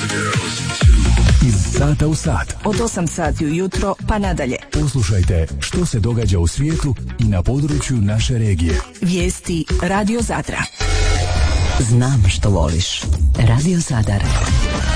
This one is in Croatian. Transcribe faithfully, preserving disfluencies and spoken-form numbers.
Iz sata u sat. Od osam sati ujutro pa nadalje. Poslušajte što se događa u svijetu i na području naše regije. Vijesti Radio Zadra. Znam što voliš. Radio Zadar.